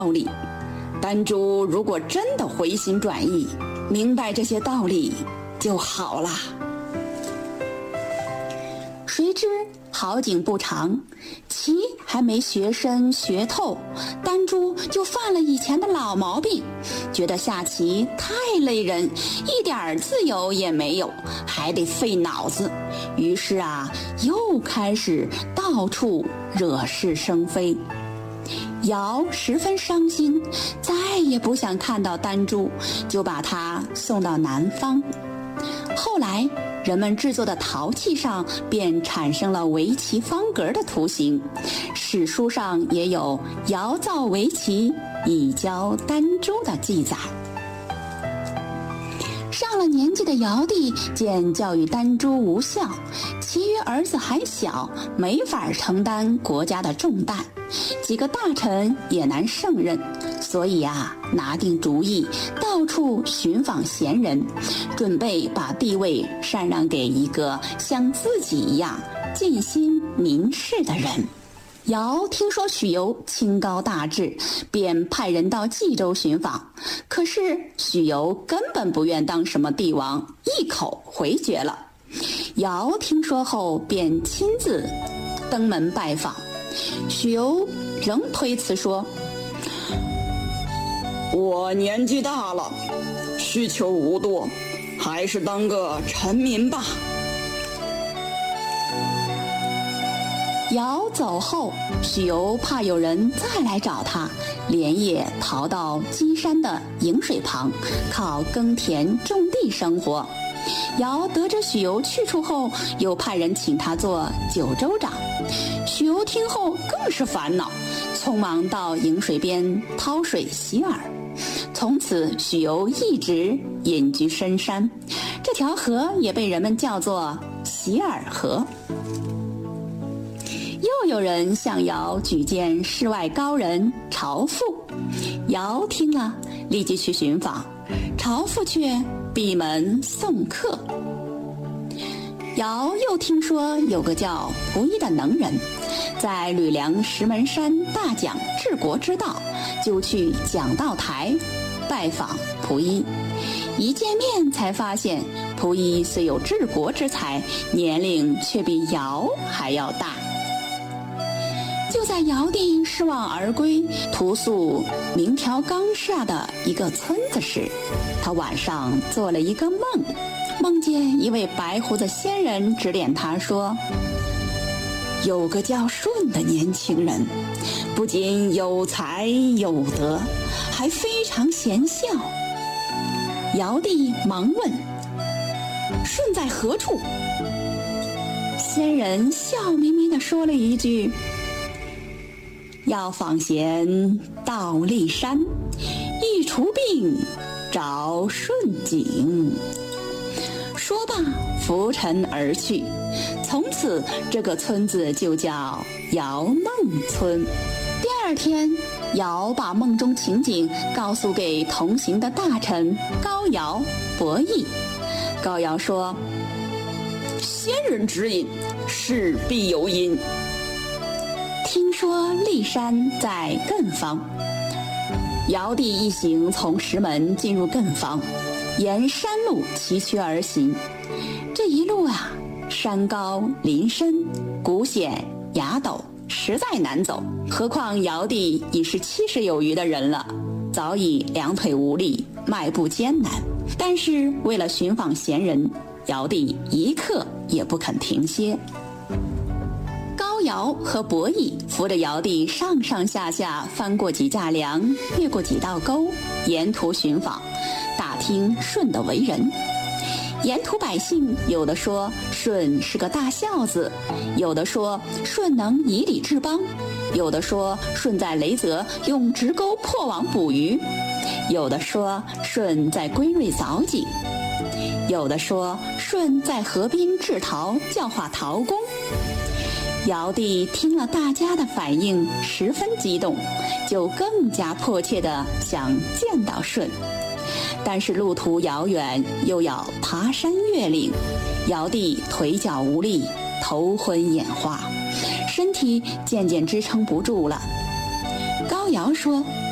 理。丹珠如果真的回心转意，明白这些道理就好了。谁知好景不长，棋还没学深学透，丹珠就犯了以前的老毛病，觉得下棋太累人，一点自由也没有，还得费脑子。于是又开始到处惹是生非。尧十分伤心，再也不想看到丹珠，就把她送到南方。后来人们制作的陶器上便产生了围棋方格的图形，史书上也有尧造围棋以教丹珠的记载。上了年纪的尧帝见教育丹珠无效，其余儿子还小，没法承担国家的重担，几个大臣也难胜任，所以拿定主意，到处寻访贤人，准备把地位禅让给一个像自己一样尽心民事的人。尧听说许由清高大志，便派人到冀州寻访，可是许由根本不愿当什么帝王，一口回绝了。尧听说后便亲自登门拜访，许由仍推辞说：我年纪大了，需求无多，还是当个臣民吧。尧走后，许由怕有人再来找他，连夜逃到箕山的颍水旁，靠耕田种地生活。尧得知许由去处后，又派人请他做九州长。许由听后更是烦恼，匆忙到颍水边掏水洗耳。从此许由一直隐居深山，这条河也被人们叫做洗耳河。又有人向尧举荐世外高人朝父，尧听了立即去寻访，朝父却闭门送客。尧又听说有个叫仆役的能人，在吕梁石门山大讲治国之道，就去讲道台拜访仆役。一见面才发现，仆役虽有治国之才，年龄却比尧还要大。就在尧帝失望而归，屠宿明条冈下的一个村子时，他晚上做了一个梦，梦见一位白胡子仙人指点他说：有个叫舜的年轻人，不仅有才有德，还非常贤孝。尧帝忙问：舜在何处？仙人笑眯眯地说了一句：要访贤到骊山，一除病找舜景。说罢拂尘而去，从此这个村子就叫尧梦村。第二天，尧把梦中情景告诉给同行的大臣高尧、伯益。高尧说：仙人指引，事必有因。听说骊山在艮方，尧帝一行从石门进入艮方，沿山路崎岖而行。这一路山高林深，谷险崖陡，实在难走。何况尧帝已是70有余的人了，早已两腿无力，迈步艰难。但是为了寻访贤人，尧帝一刻也不肯停歇。高尧和伯益扶着尧帝上上下下翻过几架梁，越过几道沟，沿途寻访，打听舜的为人。沿途百姓有的说舜是个大孝子，有的说舜能以礼治邦，有的说舜在雷泽用直钩破网捕鱼，有的说舜在归瑞凿井，有的说舜在河边制陶教化陶工。尧帝听了大家的反应，十分激动，就更加迫切地想见到舜。但是路途遥远，又要爬山越岭，尧帝腿脚无力，头昏眼花，身体渐渐支撑不住了。高尧说：